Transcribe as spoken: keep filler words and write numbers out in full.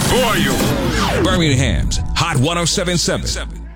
volume. Birmingham's Hot one oh seven point seven.